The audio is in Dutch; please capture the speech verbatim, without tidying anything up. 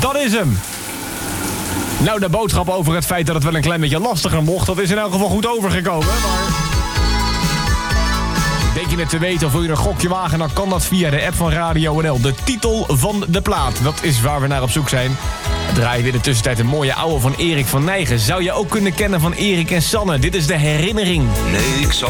Dat is hem. Nou, de boodschap over het feit dat het wel een klein beetje lastiger mocht... dat is in elk geval goed overgekomen, maar... Denk je het te weten of wil je een gokje wagen... dan kan dat via de app van Radio N L. De titel van de plaat, dat is waar we naar op zoek zijn. Draaien we in de tussentijd een mooie ouwe van Erik van Nijgen. Zou je ook kunnen kennen van Erik en Sanne. Dit is de herinnering. Nee, ik zal